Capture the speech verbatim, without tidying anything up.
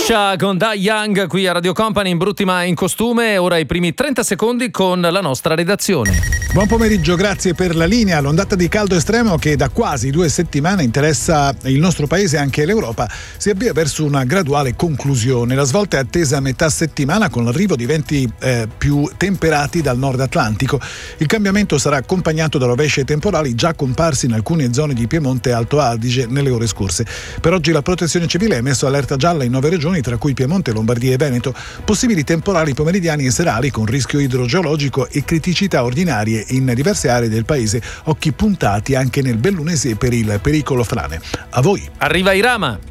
Con Da Young qui a Radio Company, in brutti ma in costume. Ora i primi trenta secondi con la nostra redazione. Buon pomeriggio, grazie per la linea. L'ondata di caldo estremo che da quasi due settimane interessa il nostro paese e anche l'Europa si avvia verso una graduale conclusione. La svolta è attesa a metà settimana con l'arrivo di venti eh, più temperati dal nord Atlantico. Il cambiamento sarà accompagnato da rovesce temporali già comparsi in alcune zone di Piemonte e Alto Adige nelle ore scorse. Per oggi la Protezione Civile ha emesso allerta gialla in nove regioni, tra cui Piemonte, Lombardia e Veneto. Possibili temporali pomeridiani e serali con rischio idrogeologico e criticità ordinarie in diverse aree del paese. Occhi puntati anche nel Bellunese per il pericolo frane. A voi. Arriva Irama.